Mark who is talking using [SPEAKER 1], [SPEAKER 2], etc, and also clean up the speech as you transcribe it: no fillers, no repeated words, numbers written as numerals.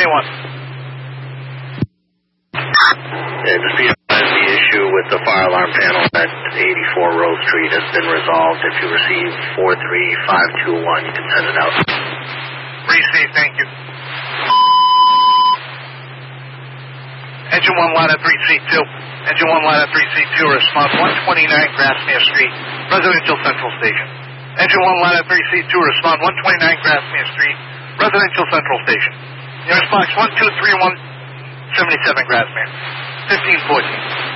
[SPEAKER 1] Just be advised, the issue with the fire alarm panel at 84 Rose Street has been resolved. If you receive 43521, you can send it out.
[SPEAKER 2] Received, thank you. Engine 1 ladder 3C2. Engine 1 ladder 3C2, response 129 Grassmere Street, Residential Central Station. Engine 1 ladder 3C2, respond 129 Grassmere Street, Residential Central Station. Your response 123177 Grassmere, 1514.